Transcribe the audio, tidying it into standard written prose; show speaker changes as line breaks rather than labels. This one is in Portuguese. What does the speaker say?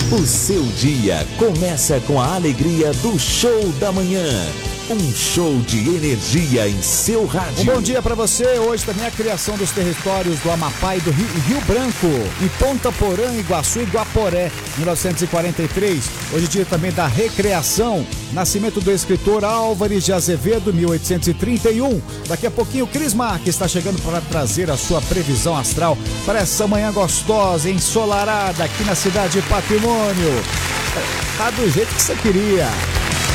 O seu dia começa com a alegria do Show da Manhã. Um show de energia em seu rádio.
Um bom dia para você. Hoje também a criação dos territórios do Amapá e do Rio Branco, em Ponta Porã, Iguaçu e Guaporé, 1943. Hoje dia também da recreação, nascimento do escritor Álvares de Azevedo, 1831. Daqui a pouquinho, Cris Marques está chegando para trazer a sua previsão astral para essa manhã gostosa, ensolarada aqui na cidade de Patrimônio. Tá do jeito que você queria.